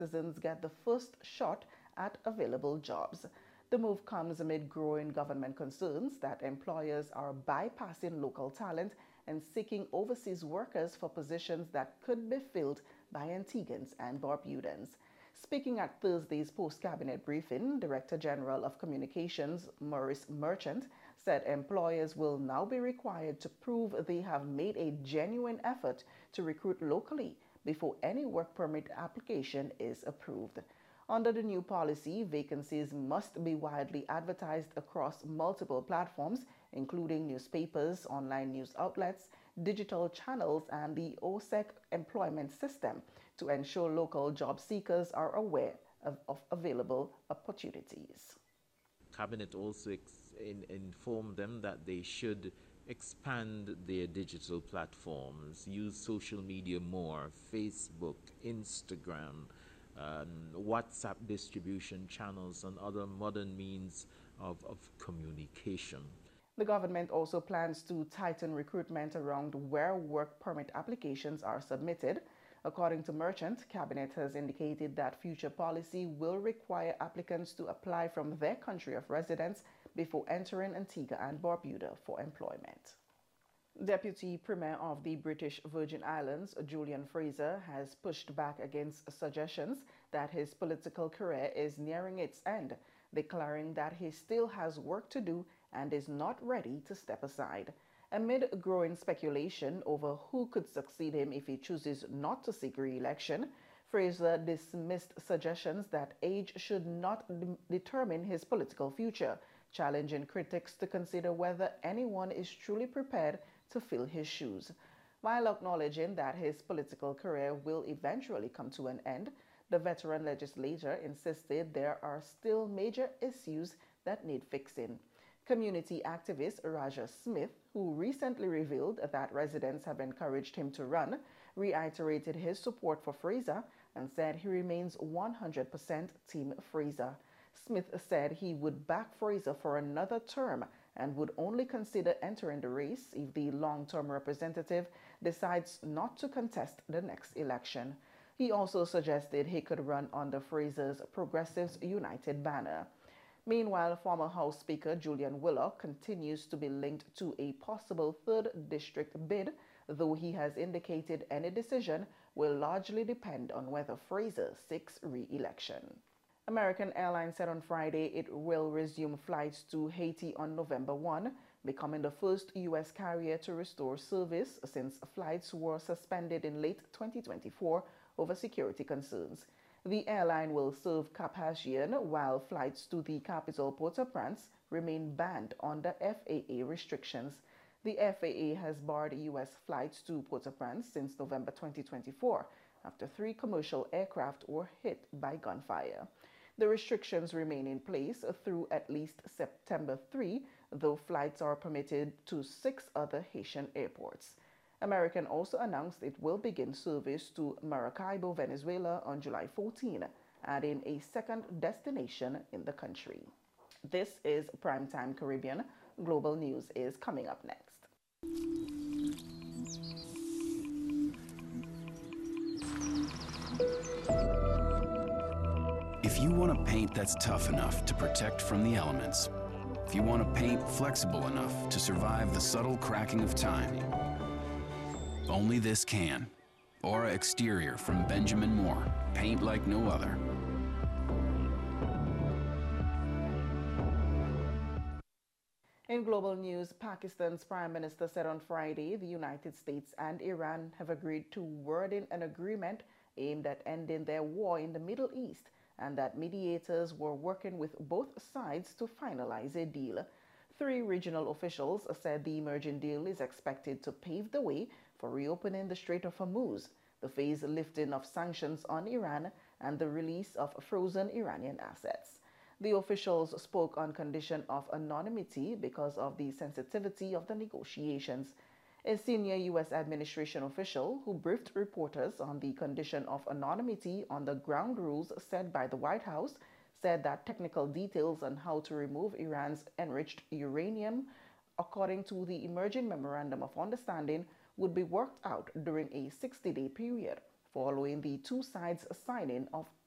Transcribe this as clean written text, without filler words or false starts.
citizens get the first shot at available jobs. The move comes amid growing government concerns that employers are bypassing local talent and seeking overseas workers for positions that could be filled by Antiguans and Barbudans. Speaking at Thursday's post-cabinet briefing, Director General of Communications Maurice Merchant said employers will now be required to prove they have made a genuine effort to recruit locally before any work permit application is approved. Under the new policy, vacancies must be widely advertised across multiple platforms, including newspapers, online news outlets, digital channels, and the OSEC employment system to ensure local job seekers are aware of available opportunities. Cabinet also informed them that they should expand their digital platforms, use social media more, Facebook, Instagram, WhatsApp distribution channels, and other modern means of communication. The government also plans to tighten recruitment around where work permit applications are submitted. According to Merchant, Cabinet has indicated that future policy will require applicants to apply from their country of residence before entering Antigua and Barbuda for employment. Deputy Premier of the British Virgin Islands, Julian Fraser, has pushed back against suggestions that his political career is nearing its end, declaring that he still has work to do and is not ready to step aside. Amid growing speculation over who could succeed him if he chooses not to seek re-election, Fraser dismissed suggestions that age should not determine his political future, challenging critics to consider whether anyone is truly prepared to fill his shoes. While acknowledging that his political career will eventually come to an end, the veteran legislator insisted there are still major issues that need fixing. Community activist Raja Smith, who recently revealed that residents have encouraged him to run, reiterated his support for Fraser and said he remains 100% Team Fraser. Smith said he would back Fraser for another term and would only consider entering the race if the long-term representative decides not to contest the next election. He also suggested he could run under Fraser's Progressives United banner. Meanwhile, former House Speaker Julian Willock continues to be linked to a possible 3rd District bid, though he has indicated any decision will largely depend on whether Fraser seeks re-election. American Airlines said on Friday it will resume flights to Haiti on November 1, becoming the first U.S. carrier to restore service since flights were suspended in late 2024 over security concerns. The airline will serve Cap-Haitien while flights to the capital Port-au-Prince remain banned under FAA restrictions. The FAA has barred U.S. flights to Port-au-Prince since November 2024 after 3 commercial aircraft were hit by gunfire. The restrictions remain in place through at least September 3, though flights are permitted to 6 other Haitian airports. American also announced it will begin service to Maracaibo, Venezuela on July 14, adding a second destination in the country. This is Primetime Caribbean. Global News is coming up next. If you want a paint that's tough enough to protect from the elements, if you want a paint flexible enough to survive the subtle cracking of time, only this can. Aura Exterior from Benjamin Moore. Paint like no other. In global news, Pakistan's Prime Minister said on Friday the United States and Iran have agreed to wording an agreement aimed at ending their war in the Middle East and that mediators were working with both sides to finalize a deal. 3 regional officials said the emerging deal is expected to pave the way for reopening the Strait of Hormuz, the phased lifting of sanctions on Iran, and the release of frozen Iranian assets. The officials spoke on condition of anonymity because of the sensitivity of the negotiations. A senior U.S. administration official who briefed reporters on the condition of anonymity on the ground rules set by the White House said that technical details on how to remove Iran's enriched uranium, according to the emerging Memorandum of Understanding, would be worked out during a 60-day period following the 2 sides signing of